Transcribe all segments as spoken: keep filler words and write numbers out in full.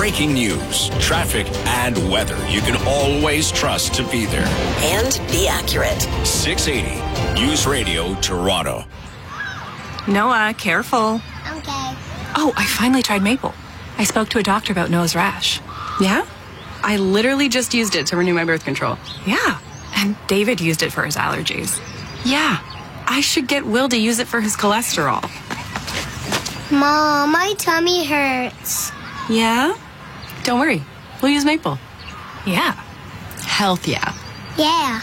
breaking news, traffic, and weather you can always trust to be there. And be accurate. six eighty News Radio Toronto. Noah, careful. Okay. Oh, I finally tried Maple. I spoke to a doctor about Noah's rash. Yeah? I literally just used it to renew my birth control. Yeah. And David used it for his allergies. Yeah. I should get Will to use it for his cholesterol. Mom, my tummy hurts. Yeah? Don't worry. We'll use Maple. Yeah. Health, yeah. Yeah.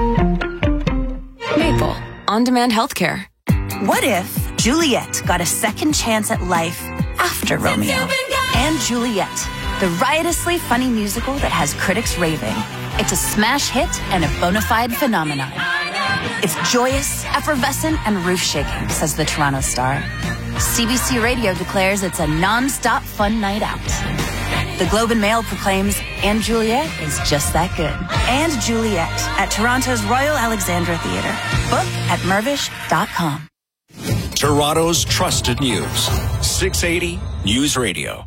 Maple. On-demand healthcare. What if Juliet got a second chance at life after Romeo? And Juliet, the riotously funny musical that has critics raving. It's a smash hit and a bona fide phenomenon. It's joyous, effervescent, and roof-shaking, says the Toronto Star. C B C Radio declares it's a non-stop fun night out. The Globe and Mail proclaims And Juliet is just that good. And Juliet at Toronto's Royal Alexandra Theatre. Book at mervish dot com. Toronto's trusted news. six eighty News Radio.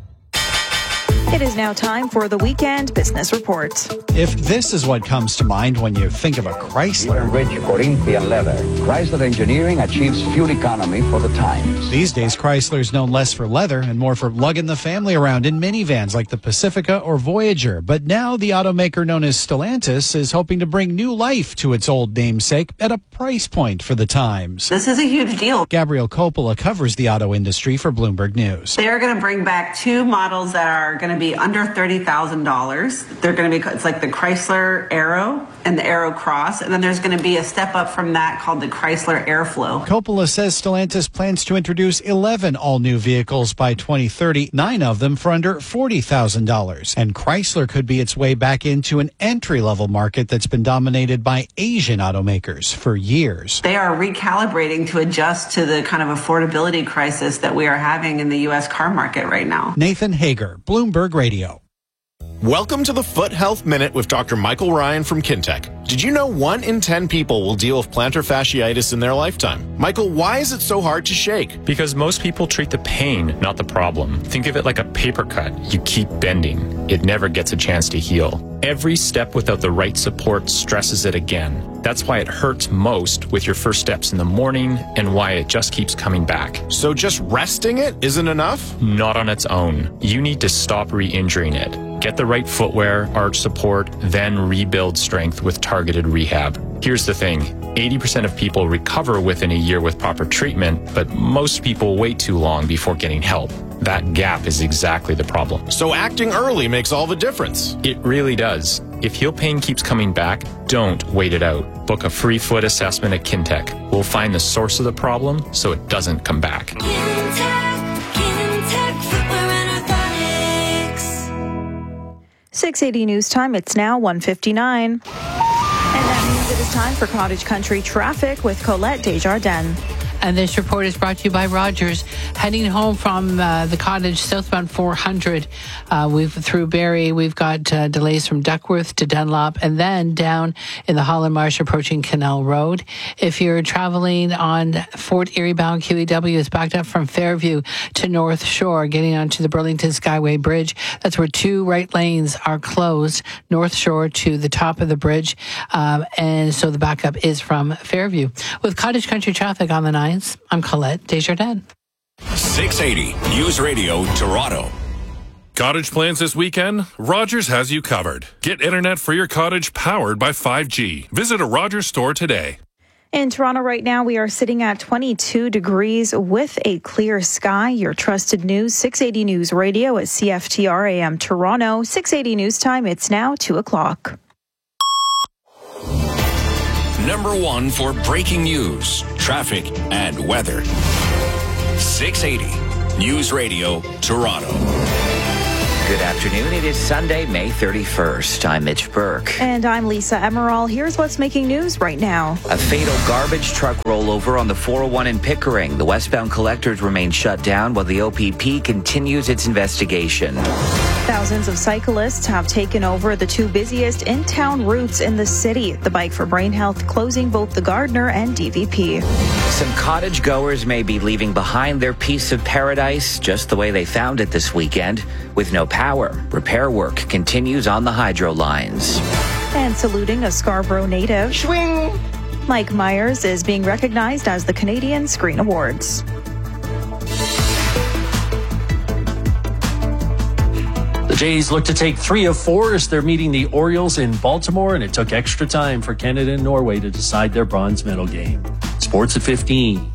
It is now time for the Weekend Business Report. If this is what comes to mind when you think of a Chrysler. Rich Corinthian leather. Chrysler Engineering achieves fuel economy for the times. These days, Chrysler's known less for leather and more for lugging the family around in minivans like the Pacifica or Voyager. But now the automaker known as Stellantis is hoping to bring new life to its old namesake at a price point for the times. This is a huge deal. Gabrielle Coppola covers the auto industry for Bloomberg News. They're going to bring back two models that are going to be under thirty thousand dollars. They're going to be, it's like the Chrysler Aero and the Aero Cross, and then there's going to be a step up from that called the Chrysler Airflow. Coppola says Stellantis plans to introduce eleven all-new vehicles by twenty thirty, nine of them for under forty thousand dollars. And Chrysler could be its way back into an entry-level market that's been dominated by Asian automakers for years. They are recalibrating to adjust to the kind of affordability crisis that we are having in the U S car market right now. Nathan Hager, Bloomberg Radio. Welcome to the Foot Health Minute with Doctor Michael Ryan from Kintec. Did you know one in ten people will deal with plantar fasciitis in their lifetime? Michael, why is it so hard to shake? Because most people treat the pain, not the problem. Think of it like a paper cut. You keep bending. It never gets a chance to heal. Every step without the right support stresses it again. That's why it hurts most with your first steps in the morning and why it just keeps coming back. So just resting it isn't enough? Not on its own. You need to stop re-injuring it. Get the right footwear, arch support, then rebuild strength with targeted rehab. Here's the thing. eighty percent of people recover within a year with proper treatment, but most people wait too long before getting help. That gap is exactly the problem. So acting early makes all the difference. It really does. If heel pain keeps coming back, don't wait it out. Book a free foot assessment at Kintec. We'll find the source of the problem so it doesn't come back. Kintec, Kintec Footwear and Orthotics. six eighty News Time. It's now one fifty-nine. And that means it is time for Cottage Country Traffic with Colette Desjardins. And this report is brought to you by Rogers. Heading home from uh, the Cottage southbound four hundred, uh, we've through Barrie, we've got uh, delays from Duckworth to Dunlop, and then down in the Holland Marsh approaching Canal Road. If you're traveling on Fort Erie bound Q E W, it's backed up from Fairview to North Shore, getting onto the Burlington Skyway Bridge. That's where two right lanes are closed, North Shore to the top of the bridge, um, and so the backup is from Fairview. With Cottage Country Traffic on the nine, I'm Colette Desjardins. six eighty News Radio Toronto. Cottage plans this weekend? Rogers has you covered. Get internet for your cottage powered by five G. Visit a Rogers store today. In Toronto right now, we are sitting at twenty-two degrees with a clear sky. Your trusted news, six eighty News Radio at C F T R A M Toronto. six eighty News Time, it's now two o'clock. Number one for breaking news, traffic, and weather. six eighty News Radio Toronto. Good afternoon. It is Sunday, May thirty-first. I'm Mitch Burke. And I'm Lisa Emerald. Here's what's making news right now. A fatal garbage truck rollover on the four oh one in Pickering. The westbound collectors remain shut down while the O P P continues its investigation. Thousands of cyclists have taken over the two busiest in-town routes in the city. The Bike for Brain Health closing both the Gardner and D V P. Some cottage goers may be leaving behind their piece of paradise just the way they found it this weekend. With no power power. Repair work continues on the hydro lines. And saluting a Scarborough native, Swing. Mike Myers is being recognized as the Canadian Screen Awards. The Jays look to take three of four as they're meeting the Orioles in Baltimore, and it took extra time for Canada and Norway to decide their bronze medal game. Sports at fifteen.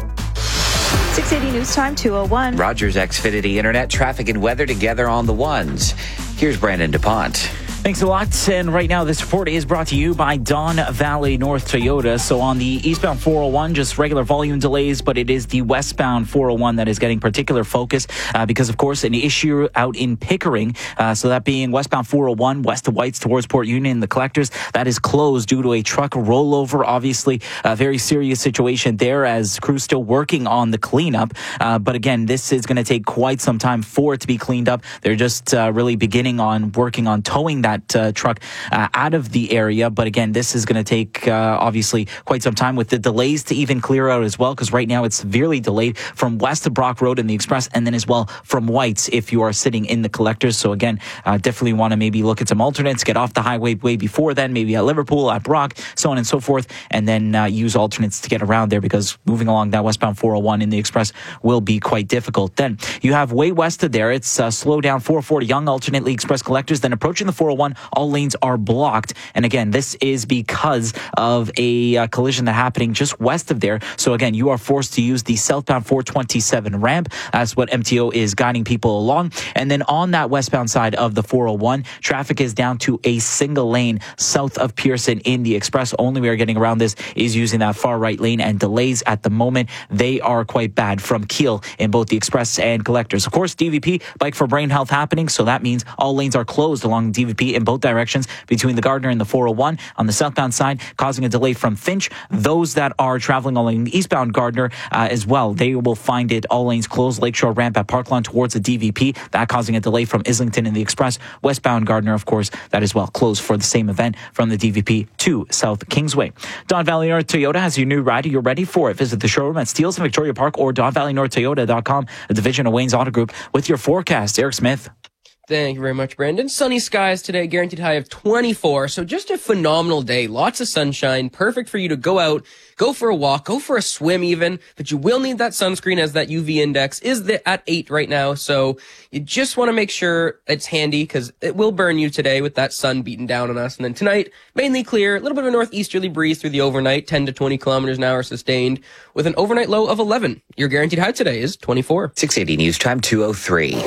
six eighty News Time, two oh one. Rogers Xfinity Internet, traffic and weather together on the ones. Here's Brandon DuPont. Thanks a lot. And right now, this report is brought to you by Don Valley North Toyota. So on the eastbound four oh one, just regular volume delays, but it is the westbound four oh one that is getting particular focus uh, because, of course, an issue out in Pickering. Uh, so that being westbound four oh one, west of Whites towards Port Union, the collectors, that is closed due to a truck rollover. Obviously, a very serious situation there as crews still working on the cleanup. Uh, but again, this is going to take quite some time for it to be cleaned up. They're just uh, really beginning on working on towing that Uh, truck uh, out of the area. But again, this is going to take uh, obviously quite some time with the delays to even clear out as well, because right now it's severely delayed from west of Brock Road in the Express, and then as well from Whites if you are sitting in the collectors. So again, uh, definitely want to maybe look at some alternates, get off the highway way before then, maybe at Liverpool, at Brock, so on and so forth, and then uh, use alternates to get around there, because moving along that westbound four oh one in the Express will be quite difficult. Then you have way west of there, it's uh, slow down four forty Young, alternately Express collectors, then approaching the four oh one, all lanes are blocked. And again, this is because of a uh, collision that happening just west of there. So again, you are forced to use the southbound four twenty-seven ramp. That's what M T O is guiding people along. And then on that westbound side of the four oh one, traffic is down to a single lane south of Pearson in the Express. Only way we're getting around this is using that far right lane, and delays at the moment, they are quite bad from Kiel in both the Express and collectors. Of course, D V P, Bike for Brain Health happening, so that means all lanes are closed along D V P in both directions between the Gardner and the four oh one on the southbound side, causing a delay from Finch. Those that are traveling along the eastbound Gardner uh, as well, they will find it all lanes closed. Lakeshore ramp at Park Lawn towards the D V P, that causing a delay from Islington in the Express. Westbound Gardner, of course, that is well closed for the same event from the D V P to South Kingsway. Don Valley North Toyota has your new rider. You're ready for it. Visit the showroom at Steeles in Victoria Park or don valley north toyota dot com, a division of Wayne's Auto Group, with your forecast. Eric Smith. Thank you very much, Brandon. Sunny skies today, guaranteed high of twenty-four. So just a phenomenal day. Lots of sunshine. Perfect for you to go out, go for a walk, go for a swim even. But you will need that sunscreen, as that U V index is the, at eight right now. So you just want to make sure it's handy, because it will burn you today with that sun beating down on us. And then tonight, mainly clear. A little bit of a northeasterly breeze through the overnight, ten to twenty kilometers an hour sustained, with an overnight low of eleven. Your guaranteed high today is twenty-four. six eighty News Time, two oh three.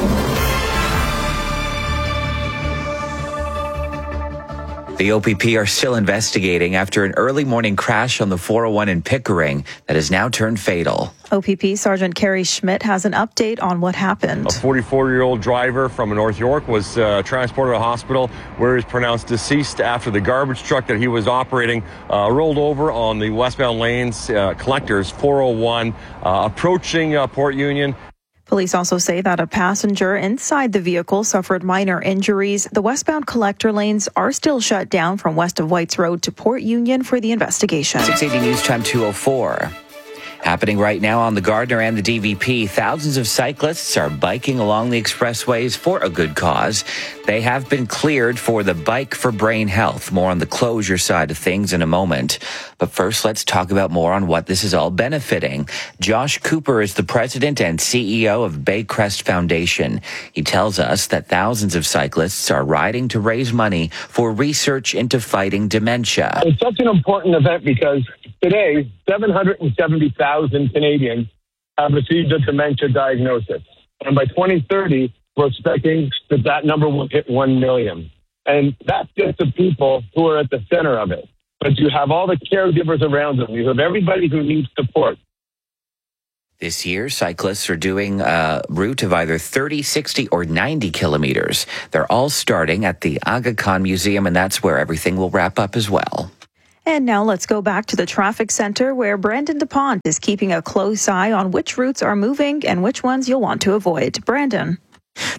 The O P P are still investigating after an early morning crash on the four oh one in Pickering that has now turned fatal. O P P Sergeant Kerry Schmidt has an update on what happened. A forty-four-year-old driver from North York was uh, transported to a hospital where he was pronounced deceased after the garbage truck that he was operating uh, rolled over on the westbound lanes, uh, collectors four oh one, uh, approaching uh, Port Union. Police also say that a passenger inside the vehicle suffered minor injuries. The westbound collector lanes are still shut down from west of Whites Road to Port Union for the investigation. six eighty News Time, two oh four. Happening right now on the Gardner and the D V P, thousands of cyclists are biking along the expressways for a good cause. They have been cleared for the Bike for Brain Health. More on the closure side of things in a moment. But first, let's talk about more on what this is all benefiting. Josh Cooper is the president and C E O of Baycrest Foundation. He tells us that thousands of cyclists are riding to raise money for research into fighting dementia. It's such an important event because today, seven hundred seventy thousand Canadians have received a dementia diagnosis. And by twenty thirty, we're expecting that that number will hit one million. And that's just the people who are at the center of it. But you have all the caregivers around them. You have everybody who needs support. This year, cyclists are doing a route of either thirty, sixty, or ninety kilometers. They're all starting at the Aga Khan Museum, and that's where everything will wrap up as well. And now let's go back to the traffic center, where Brandon DuPont is keeping a close eye on which routes are moving and which ones you'll want to avoid. Brandon.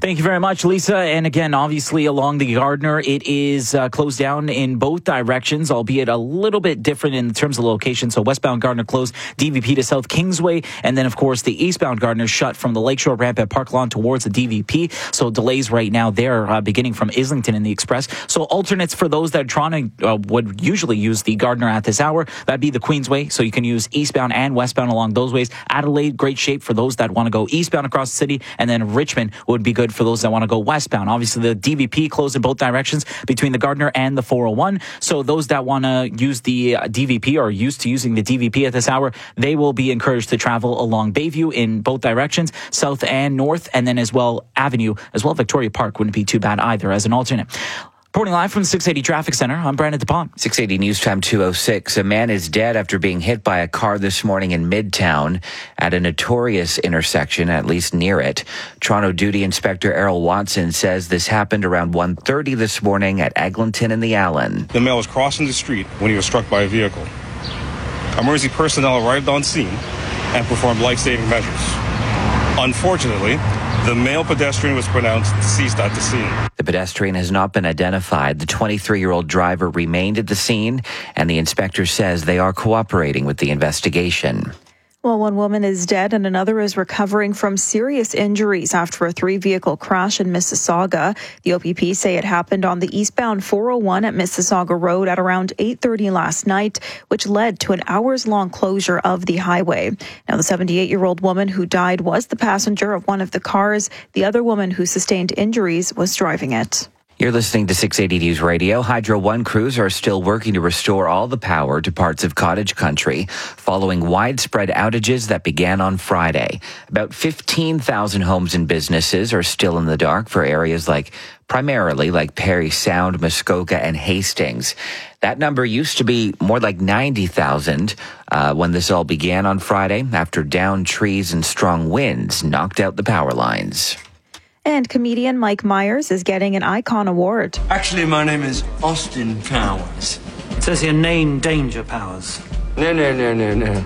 Thank you very much, Lisa. And again, obviously along the Gardner, it is uh, closed down in both directions, albeit a little bit different in terms of location. So westbound Gardner closed, D V P to South Kingsway. And then, of course, the eastbound Gardner shut from the Lakeshore ramp at Park Lawn towards the D V P. So delays right now there, uh, beginning from Islington in the Express. So alternates for those that are trying to, uh, would usually use the Gardner at this hour, that'd be the Queensway. So you can use eastbound and westbound along those ways. Adelaide, great shape for those that want to go eastbound across the city. And then Richmond would be good for those that want to go westbound. Obviously, the D V P closed in both directions between the Gardner and the four oh one. So those that want to use the uh, D V P or are used to using the D V P at this hour, they will be encouraged to travel along Bayview in both directions, south and north, and then as well Avenue, as well Victoria Park wouldn't be too bad either as an alternate. Reporting live from the six eighty Traffic Center, I'm Brandon DePont. six eighty News Time two oh six. A man is dead after being hit by a car this morning in Midtown at a notorious intersection, at least near it. Toronto Duty Inspector Errol Watson says this happened around one thirty this morning at Eglinton and the Allen. The male was crossing the street when he was struck by a vehicle. Emergency personnel arrived on scene and performed life-saving measures. Unfortunately, the male pedestrian was pronounced deceased at the scene. The pedestrian has not been identified. The twenty-three-year-old driver remained at the scene, and the inspector says they are cooperating with the investigation. Well, one woman is dead and another is recovering from serious injuries after a three-vehicle crash in Mississauga. The O P P say it happened on the eastbound four oh one at Mississauga Road at around eight thirty last night, which led to an hours-long closure of the highway. Now, the seventy-eight-year-old woman who died was the passenger of one of the cars. The other woman who sustained injuries was driving it. You're listening to six eighty News Radio. Hydro One crews are still working to restore all the power to parts of cottage country following widespread outages that began on Friday. About fifteen thousand homes and businesses are still in the dark for areas like primarily like Parry Sound, Muskoka, and Hastings. That number used to be more like ninety thousand uh, when this all began on Friday after downed trees and strong winds knocked out the power lines. And comedian Mike Myers is getting an Icon Award. Actually, my name is Austin Powers. It says here, name Danger Powers. No, no, no, no, no.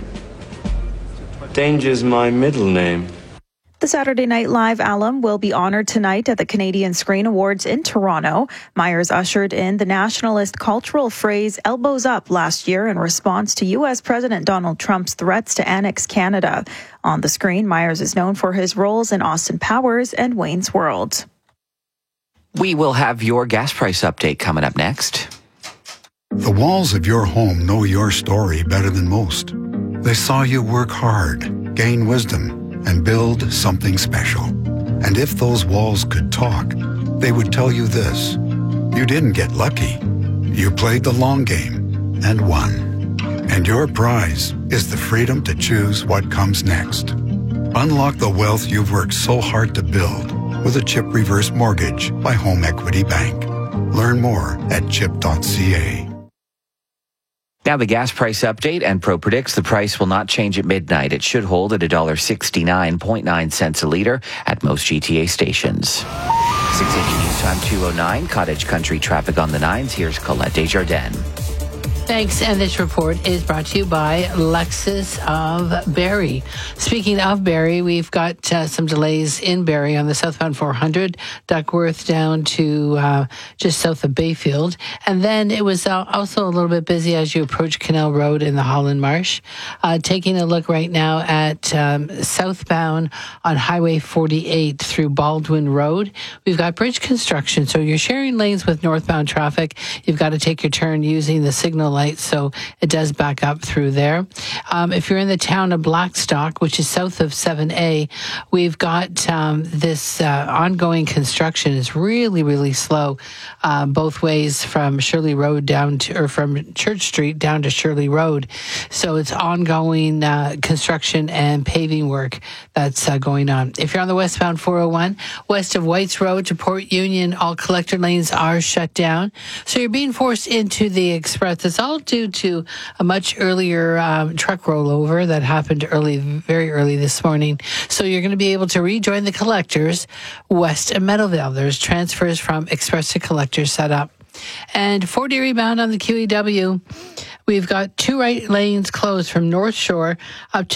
Danger's my middle name. The Saturday Night Live alum will be honored tonight at the Canadian Screen Awards in Toronto. Myers ushered in the nationalist cultural phrase elbows up last year in response to U S President Donald Trump's threats to annex Canada. On the screen, Myers is known for his roles in Austin Powers and Wayne's World. We will have your gas price update coming up next. The walls of your home know your story better than most. They saw you work hard, gain wisdom, and build something special. And if those walls could talk, they would tell you this: you didn't get lucky. You played the long game and won. And your prize is the freedom to choose what comes next. Unlock the wealth you've worked so hard to build with a CHIP Reverse Mortgage by Home Equity Bank. Learn more at chip dot c a. Now the gas price update, and Pro predicts the price will not change at midnight. It should hold at one dollar sixty-nine point nine cents a litre at most G T A stations. six eighty News Time two oh nine, Cottage Country traffic on the nines. Here's Colette Desjardins. Thanks, and this report is brought to you by Lexus of Barrie. Speaking of Barrie, we've got uh, some delays in Barrie on the southbound four hundred, Duckworth down to uh, just south of Bayfield. And then it was uh, also a little bit busy as you approach Canal Road in the Holland Marsh. Uh, taking a look right now at um, southbound on Highway forty-eight through Baldwin Road. We've got bridge construction, so you're sharing lanes with northbound traffic. You've got to take your turn using the signal lights, so it does back up through there. Um, if you're in the town of Blackstock, which is south of seven A, we've got um, this uh, ongoing construction is really, really slow uh, both ways from Shirley Road down to, or from Church Street down to Shirley Road. So it's ongoing uh, construction and paving work that's uh, going on. If you're on the westbound four oh one, west of Whites Road to Port Union, all collector lanes are shut down. So you're being forced into the express. It's all due to a much earlier um, truck rollover that happened early, very early this morning. So you're going to be able to rejoin the collectors west of Meadowvale. There's transfers from express to collectors set up. And Fort Erie bound on the Q E W, we've got two right lanes closed from North Shore up to